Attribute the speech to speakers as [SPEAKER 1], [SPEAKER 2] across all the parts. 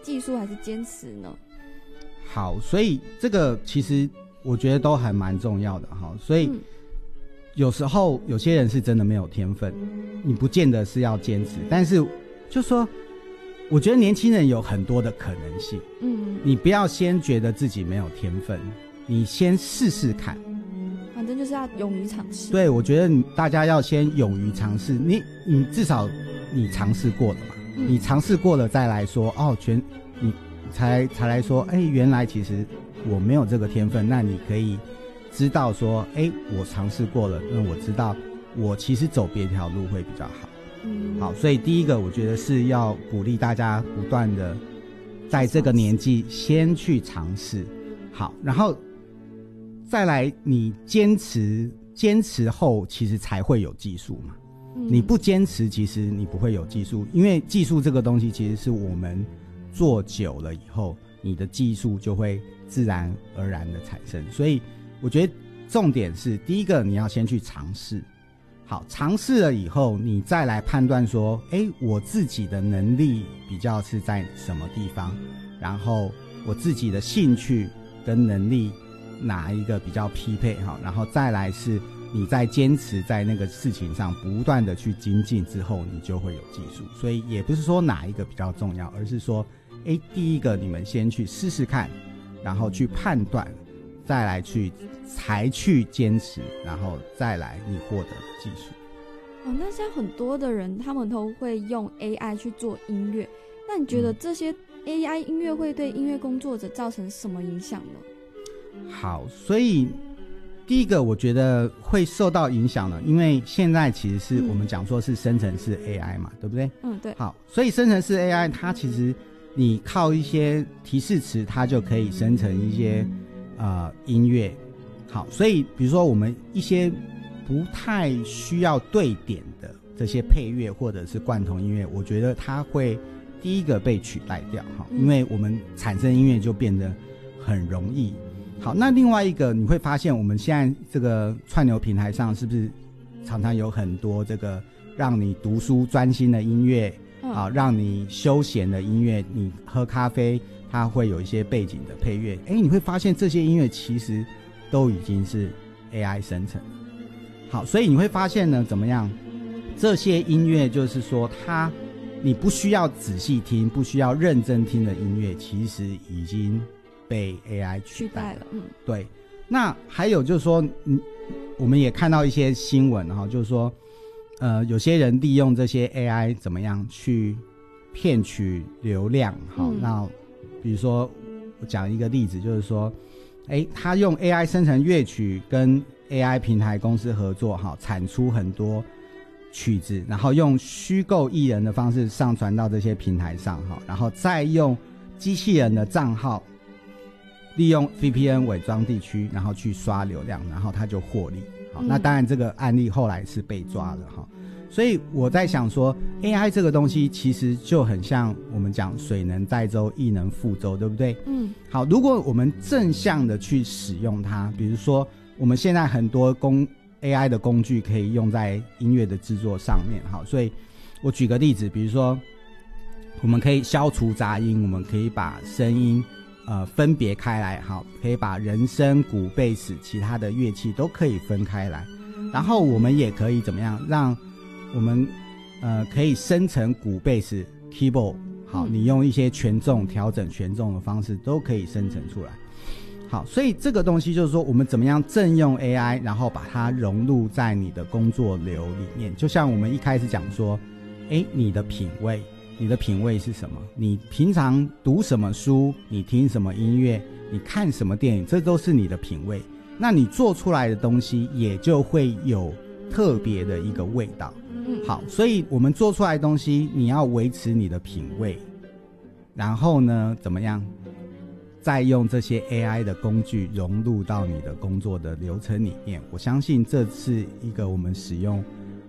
[SPEAKER 1] 技术还是坚持呢？
[SPEAKER 2] 好，所以这个其实我觉得都还蛮重要的哈。所以有时候有些人是真的没有天分，你不见得是要坚持，但是就说我觉得年轻人有很多的可能性，你不要先觉得自己没有天分，你先试试看，
[SPEAKER 1] 反正就是要勇于尝试。
[SPEAKER 2] 对，我觉得大家要先勇于尝试，你至少你尝试过了嘛，你尝试过了再来说你才来说原来其实我没有这个天分，那你可以知道说我尝试过了，那我知道我其实走别条路会比较好。好，所以第一个我觉得是要鼓励大家不断的在这个年纪先去尝试。好，然后再来你坚持后其实才会有技术嘛。你不坚持其实你不会有技术，因为技术这个东西其实是我们做久了以后你的技术就会自然而然的产生。所以我觉得重点是第一个你要先去尝试，好，尝试了以后你再来判断说我自己的能力比较是在什么地方，然后我自己的兴趣跟能力哪一个比较匹配，然后再来是你在坚持在那个事情上不断的去精进之后你就会有技术。所以也不是说哪一个比较重要，而是说第一个你们先去试试看，然后去判断，再来才去坚持，然后再来你获得技术。
[SPEAKER 1] 那现在很多的人他们都会用 AI 去做音乐，那你觉得这些 AI 音乐会对音乐工作者造成什么影响呢？
[SPEAKER 2] 好，所以第一个我觉得会受到影响了，因为现在其实是我们讲说是生成式 AI 嘛，对不对？对。好，所以生成式 AI 它其实你靠一些提示词它就可以生成一些音乐。好，所以比如说我们一些不太需要对点的这些配乐或者是贯通音乐，我觉得它会第一个被取代掉，因为我们产生音乐就变得很容易。好，那另外一个你会发现我们现在这个串流平台上是不是常常有很多这个让你读书专心的音乐，让你休闲的音乐，你喝咖啡它会有一些背景的配乐，你会发现这些音乐其实都已经是 AI 生成。好，所以你会发现呢，怎么样？这些音乐就是说你不需要仔细听，不需要认真听的音乐，其实已经被 AI 取代了。对。那还有就是说，我们也看到一些新闻就是说，有些人利用这些 AI 怎么样去骗取流量。那比如说我讲一个例子，就是说，他用 AI 生成乐曲，跟 AI 平台公司合作，产出很多曲子，然后用虚构艺人的方式上传到这些平台上，然后再用机器人的账号利用 VPN 伪装地区，然后去刷流量，然后他就获利。好，那当然这个案例后来是被抓了。所以我在想说 AI 这个东西其实就很像我们讲水能载舟亦能覆舟，对不对？好，如果我们正向的去使用它，比如说我们现在很多AI 的工具可以用在音乐的制作上面。好，所以我举个例子，比如说我们可以消除杂音，我们可以把声音分别开来，好，可以把人声、鼓、贝斯其他的乐器都可以分开来，然后我们也可以怎么样让我们可以生成鼓、贝斯、keyboard， 好，你用一些权重调整权重的方式都可以生成出来。好，所以这个东西就是说我们怎么样正用 AI， 然后把它融入在你的工作流里面。就像我们一开始讲说你的品味是什么，你平常读什么书，你听什么音乐，你看什么电影，这都是你的品味，那你做出来的东西也就会有特别的一个味道。好，所以我们做出来的东西你要维持你的品味，然后呢怎么样再用这些 AI 的工具融入到你的工作的流程里面。我相信这是一个我们使用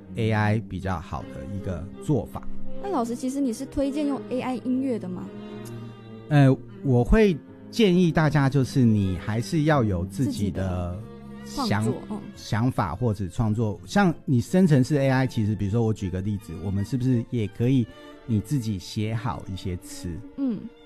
[SPEAKER 2] AI 比较好的一个做法。
[SPEAKER 1] 那老师，其实你是推荐用 AI 音乐的吗？
[SPEAKER 2] 我会建议大家就是你还是要有自己的想法或者创作。像你生成式 AI， 其实比如说我举个例子，我们是不是也可以你自己写好一些词，